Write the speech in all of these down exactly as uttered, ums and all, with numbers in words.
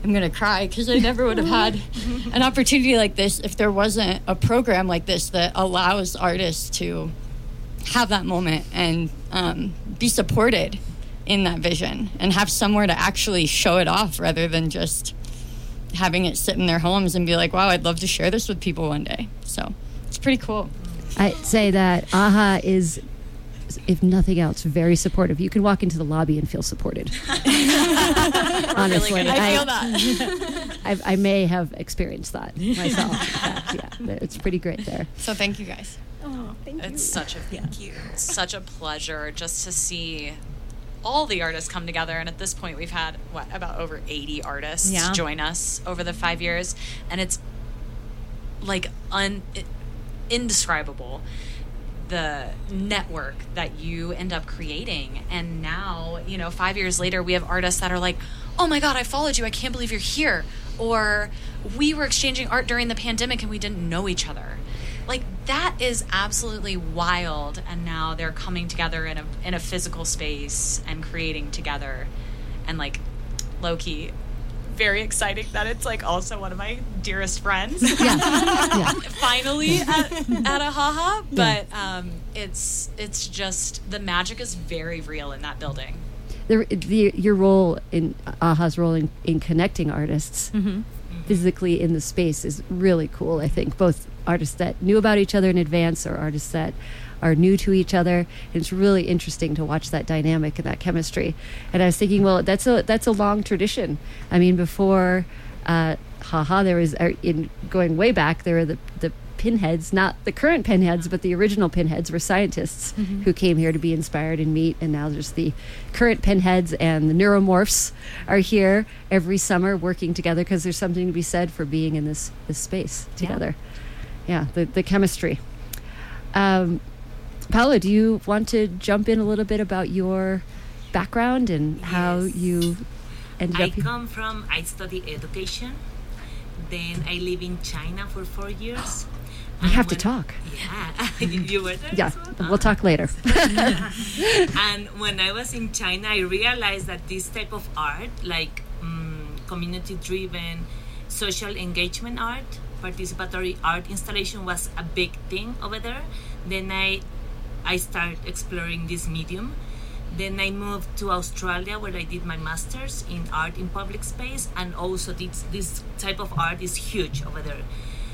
I'm going to cry because I never would have had an opportunity like this if there wasn't a program like this that allows artists to have that moment and um, be supported in that vision and have somewhere to actually show it off rather than just having it sit in their homes and be like, wow, I'd love to share this with people one day. So it's pretty cool. I'd say that AHA is, if nothing else, very supportive. You can walk into the lobby and feel supported. Honestly, really I feel that. I, I may have experienced that myself. In fact, yeah, it's pretty great there. So thank you guys. Oh, thank you. It's such a thank you. It's such a pleasure just to see all the artists come together. And at this point, we've had what about over eighty artists yeah. join us over the five years, and it's like un it, indescribable. The network that you end up creating. And now, you know, five years later, we have artists that are like, oh my God, I followed you. I can't believe you're here. Or we were exchanging art during the pandemic and we didn't know each other. Like, that is absolutely wild. And now they're coming together in a in a physical space and creating together. And like, low-key, very exciting that it's like also one of my dearest friends. Yeah. Yeah. Finally at, at AHA, but um, it's it's just the magic is very real in that building. The, the your role in AHA's role in, in connecting artists mm-hmm. Mm-hmm. physically in the space is really cool. I think both artists that knew about each other in advance or artists that are new to each other. And it's really interesting to watch that dynamic and that chemistry. And I was thinking, well, that's a that's a long tradition. I mean, before uh, AHA, there was uh, in going way back, there were the the pinheads, not the current pinheads, but the original pinheads were scientists mm-hmm. who came here to be inspired and meet. And now there's the current pinheads and the neuromorphs are here every summer working together because there's something to be said for being in this this space together. Yeah, yeah the the chemistry. Um, Paula, do you want to jump in a little bit about your background and yes. how you ended I up here? I come from, I study education. Then I live in China for four years. We have to talk. Yeah, you were there Yeah, as well? We'll talk later. And when I was in China, I realized that this type of art, like um, community-driven, social engagement art, participatory art installation was a big thing over there. Then I I started exploring this medium. Then I moved to Australia where I did my master's in art in public space, and also this, this type of art is huge over there.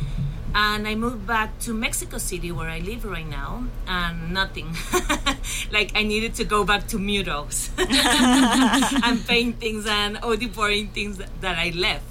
And I moved back to Mexico City where I live right now, and nothing. Like I needed to go back to murals and paintings and all the boring things that, that I left.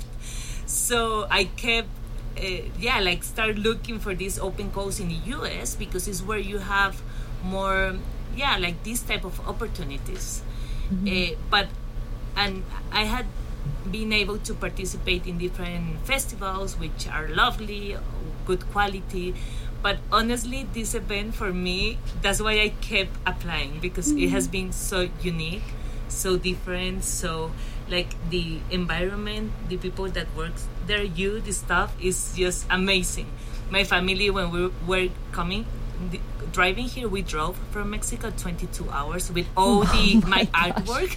So I kept uh, yeah, like start looking for this open coast in the U S because it's where you have more, yeah, like this type of opportunities. Mm-hmm. Uh, but, and I had been able to participate in different festivals, which are lovely, good quality. But honestly, this event for me, that's why I kept applying, because mm-hmm. it has been so unique, so different, so like the environment, the people that work there, you, the staff is just amazing. My family, when we were coming, the, driving here, we drove from Mexico twenty-two hours with all the oh my, my artwork.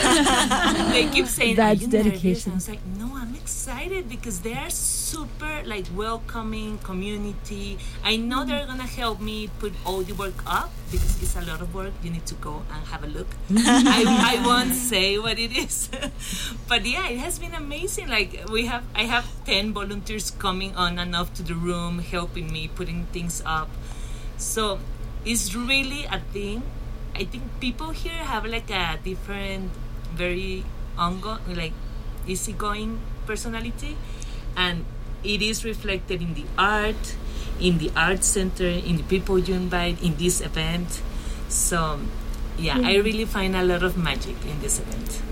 They keep saying, that's "Are you dedication." I was like, no, I'm excited because they are super like welcoming community. I know mm-hmm. they're gonna help me put all the work up because it's a lot of work. You need to go and have a look. I, I won't say what it is, but yeah, it has been amazing. Like we have, I have ten volunteers coming on and off to the room, helping me putting things up. So it's really a thing. I think people here have like a different, very ongoing, like easygoing personality, and it is reflected in the art, in the art center, in the people you invite in this event. So yeah, mm. I really find a lot of magic in this event.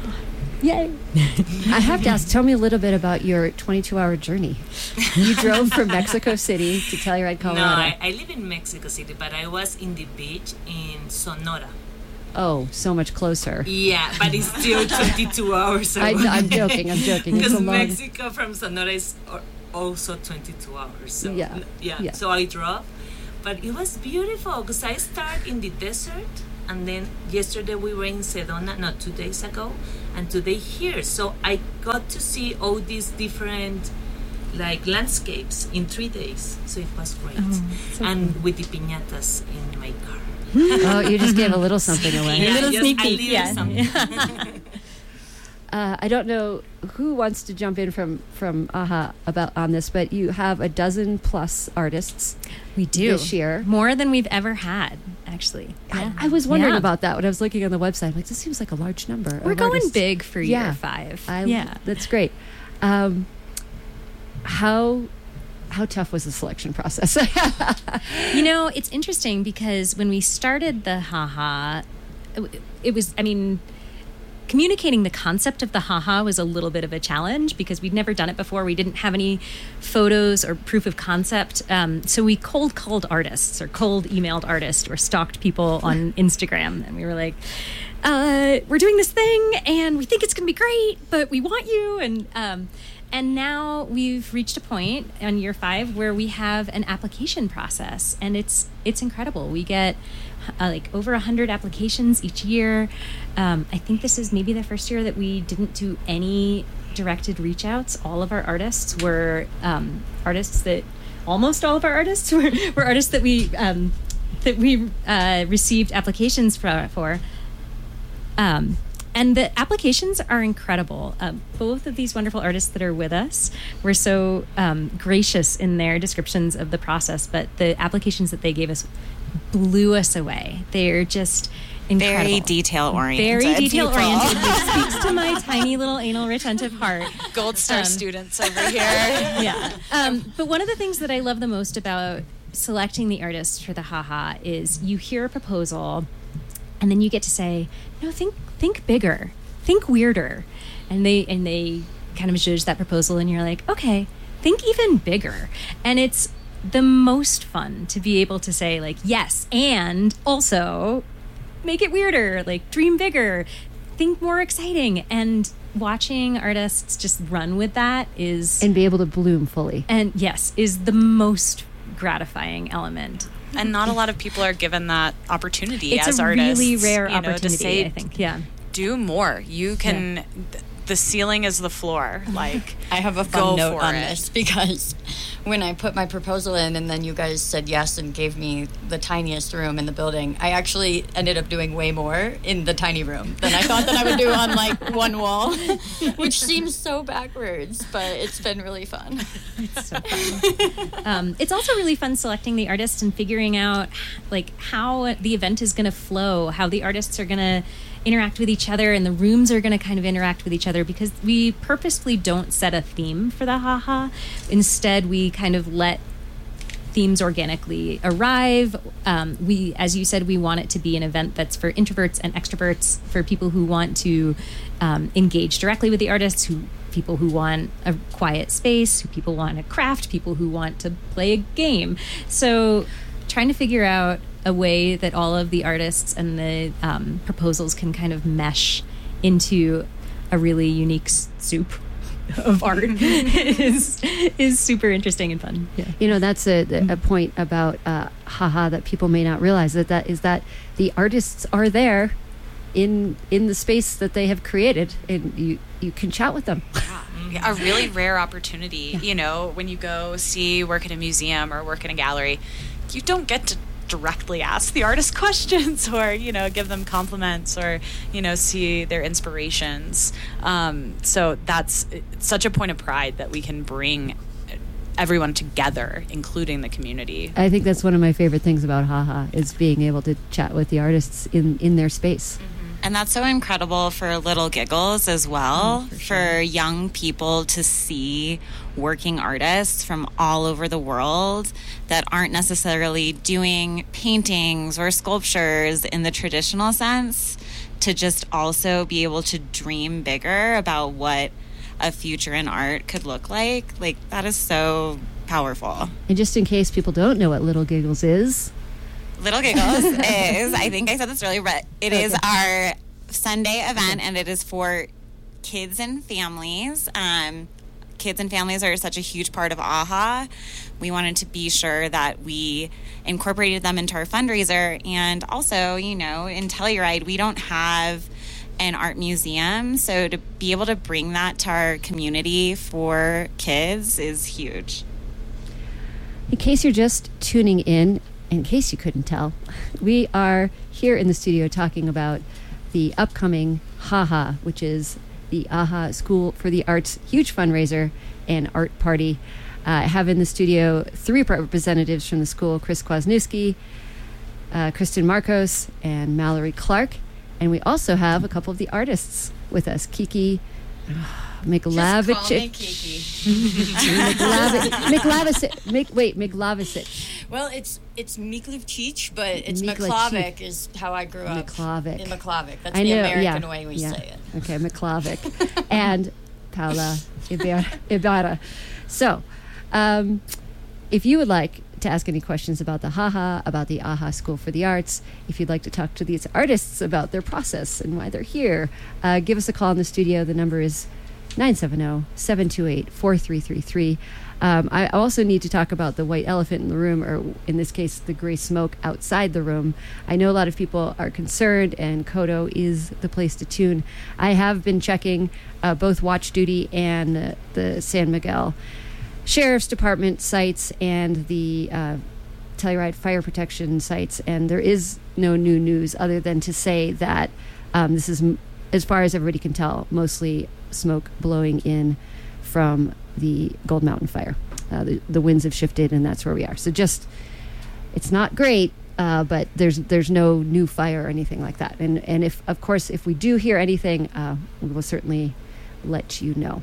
Yay! I have to ask, tell me a little bit about your twenty-two hour journey. You drove from Mexico City to Telluride, Colorado. No, I, I live in Mexico City, but I was in the beach in Sonora. Oh, so much closer. Yeah, but it's still twenty-two hours away. I, I'm joking, I'm joking. Because Mexico from Sonora is also twenty-two hours. So, yeah. yeah. yeah. So I drove. But it was beautiful because I started in the desert and then yesterday we were in Sedona, no, two days ago, and today here. So I got to see all these different like landscapes in three days. So it was great. Oh, so and cool. with the piñatas in my car. Oh, you just gave a little something away. Yeah, a little just sneak a peek, little yeah. something. Uh, I don't know who wants to jump in from from AHA about on this, but you have a dozen plus artists. We do. This year. More than we've ever had, actually. Yeah. I, I was wondering Yeah. about that when I was looking on the website. I'm like, this seems like a large number. We're of going artists. big for Yeah. year five. I, yeah. that's great. Um, how how tough was the selection process? You know, it's interesting because when we started the haha, it, it was, I mean, communicating the concept of the haha was a little bit of a challenge because we'd never done it before. We didn't have any photos or proof of concept. Um, so we cold called artists or cold emailed artists or stalked people on Instagram. And we were like, uh, we're doing this thing and we think it's going to be great, but we want you. And, um, and now we've reached a point on year five where we have an application process, and it's it's incredible. We get uh, like over a hundred applications each year. Um, I think this is maybe the first year that we didn't do any directed reach outs. All of our artists were um, artists that almost all of our artists were, were artists that we um, that we uh, received applications for. for. Um, And the applications are incredible. Uh, both of these wonderful artists that are with us were so um, gracious in their descriptions of the process, but the applications that they gave us blew us away. They're just incredible. Very detail-oriented. Very detail-oriented, people. which speaks to my tiny little anal retentive heart. Gold star Um, students over here. Yeah. Um, but one of the things that I love the most about selecting the artists for the haha is you hear a proposal and then you get to say, no, think think bigger, think weirder. And they and they kind of judge that proposal and you're like, okay, think even bigger. And it's the most fun to be able to say like, yes, and also make it weirder, like dream bigger, think more exciting. And watching artists just run with that is and be able to bloom fully. and yes, is the most gratifying element. And not a lot of people are given that opportunity It's as a artists. really rare you know, opportunity, to say, I think. Yeah. do more. You can. Th- the ceiling is the floor. Like, I have a go fun note for on it. this because when I put my proposal in and then you guys said yes and gave me the tiniest room in the building, I actually ended up doing way more in the tiny room than I thought that I would do on like one wall, which seems so backwards, but it's been really fun. It's so fun. um, it's also really fun selecting the artists and figuring out like how the event is going to flow, how the artists are going to interact with each other and the rooms are going to kind of interact with each other, because we purposefully don't set a theme for the haha. Instead, we kind of let themes organically arrive. Um, we, as you said, we want it to be an event that's for introverts and extroverts, for people who want to um, engage directly with the artists, who people who want a quiet space, who people want to craft, people who want to play a game. So trying to figure out a way that all of the artists and the um, proposals can kind of mesh into a really unique s- soup of art is is super interesting and fun. Yeah. You know, that's a, a point about uh, haha that people may not realize, that that is that the artists are there in in the space that they have created, and you you can chat with them. Yeah, a really rare opportunity. You know, when you go see work at a museum or work in a gallery, you don't get to directly ask the artist questions or, you know, give them compliments or, you know, see their inspirations. Um, so that's it's such a point of pride that we can bring everyone together, including the community. I think that's one of my favorite things about haha, is being able to chat with the artists in in their space. And that's so incredible for Little Giggles as well, Mm, for for, sure. young people to see working artists from all over the world that aren't necessarily doing paintings or sculptures in the traditional sense, to just also be able to dream bigger about what a future in art could look like. Like, that is so powerful. And just in case people don't know what Little Giggles is, Little Giggles is, I think I said this earlier, but it Okay. is our Sunday event, and it is for kids and families, um, kids and families are such a huge part of AHA, we wanted to be sure that we incorporated them into our fundraiser. And also, you know, in Telluride, we don't have an art museum, so to be able to bring that to our community for kids is huge. In case you're just tuning in, in case you couldn't tell, we are here in the studio talking about the upcoming HaHa, which is the AHA School for the Arts huge fundraiser and art party. Uh, I have in the studio three representatives from the school: Chris Kwasniewski, uh, Kristen Marcos, and Mallory Clark. And we also have a couple of the artists with us: Kiki McLavich. McLavich. Mc, wait, McLavich. Well, it's it's Miklavchich, but it's Miklavchich. McClavic is how I grew up. McClavic. In McClavic. That's I the know, American yeah, way we yeah. say it. Okay, McClavic. And Paula Ibarra. Ibarra. So, um, if you would like to ask any questions about the HaHa, about the AHA School for the Arts, if you'd like to talk to these artists about their process and why they're here, uh, give us a call in the studio. The number is nine seven zero, seven two eight, four three three three. Um, I also need to talk about the white elephant in the room, or in this case, the gray smoke outside the room. I know a lot of people are concerned, and Kodo is the place to tune. I have been checking uh, both Watch Duty and uh, the San Miguel Sheriff's Department sites and the uh, Telluride Fire Protection sites, and there is no new news other than to say that um, this is, as far as everybody can tell, mostly smoke blowing in from the Gold Mountain fire. Uh, the, the winds have shifted, and that's where we are. So just, it's not great, uh, but there's there's no new fire or anything like that. And and if, of course, if we do hear anything, uh, we will certainly let you know.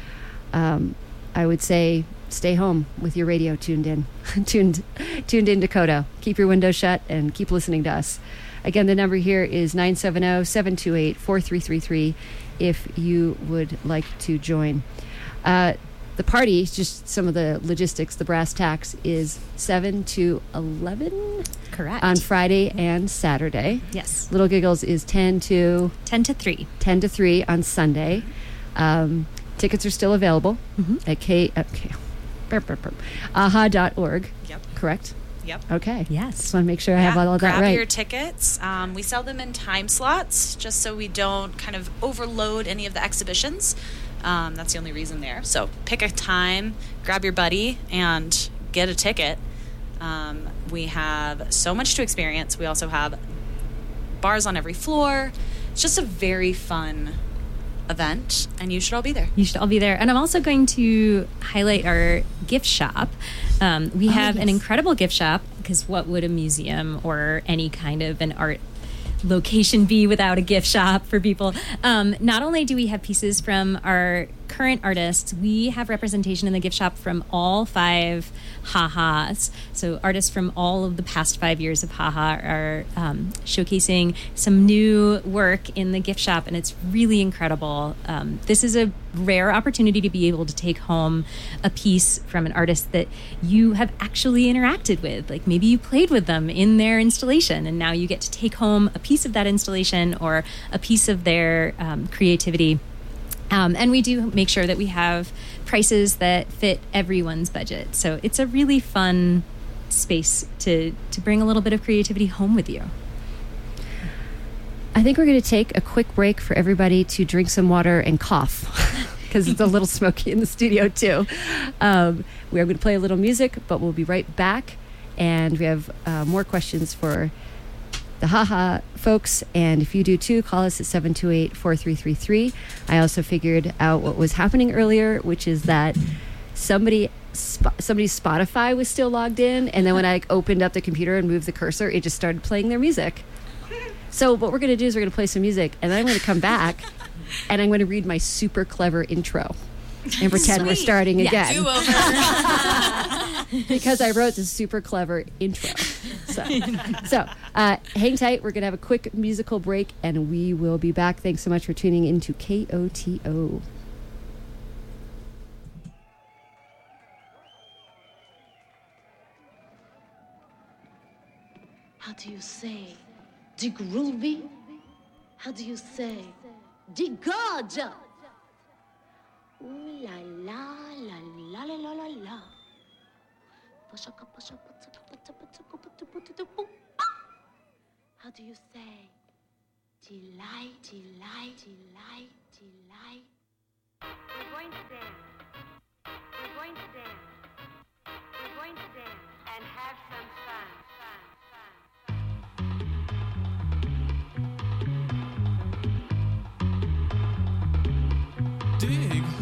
Um, I would say stay home with your radio tuned in, tuned tuned in to Kodo. Keep your window shut and keep listening to us. Again, the number here is nine seven zero, seven two eight, four three three three if you would like to join. Uh, the party, just some of the logistics, the brass tacks, is seven to eleven? Correct. On Friday and Saturday. Yes. Little Giggles is ten to... ten to three. ten to three on Sunday. Um, tickets are still available mm-hmm. at K... Uh, K burp, burp, burp, aha dot org. Yep. Correct? Yep. Okay. Yes. Just want to make sure I yeah, have all of that grab right. your tickets. Um, we sell them in time slots just so we don't kind of overload any of the exhibitions. Um, that's the only reason there. So pick a time, grab your buddy, and get a ticket. Um, we have so much to experience. We also have bars on every floor. It's just a very fun event, and you should all be there. You should all be there. And I'm also going to highlight our gift shop. Um, we Oh, have yes. an incredible gift shop, because what would a museum or any kind of an art location be without a gift shop for people? Um, not only do we have pieces from our current artists, we have representation in the gift shop from all five HaHas. So artists from all of the past five years of HaHa are um, showcasing some new work in the gift shop, and it's really incredible. Um, this is a rare opportunity to be able to take home a piece from an artist that you have actually interacted with. Like maybe you played with them in their installation, and now you get to take home a piece of that installation or a piece of their um, creativity. Um, and we do make sure that we have prices that fit everyone's budget. So it's a really fun space to, to bring a little bit of creativity home with you. I think we're going to take a quick break for everybody to drink some water and cough, because it's a little smoky in the studio too. Um, we are going to play a little music, but we'll be right back. And we have uh, more questions for the HaHa folks, and if you do too, call us at seven two eight, four three three three. I also figured out what was happening earlier, which is that somebody sp- somebody's Spotify was still logged in, and then when I like, opened up the computer and moved the cursor, it just started playing their music. So what we're going to do is we're going to play some music, and then I'm going to come back and I'm going to read my super clever intro and pretend we're starting again. Because I wrote this super clever intro. So, so uh, hang tight. We're going to have a quick musical break, and we will be back. Thanks so much for tuning into K O T O. How do you say? The groovy? How do you say? The gorgeous? Ooh la la How do you say delight, delight, delight, delight? We're going to dance. We're going to dance. We're going to dance and have some fun, fun, fun. Dig.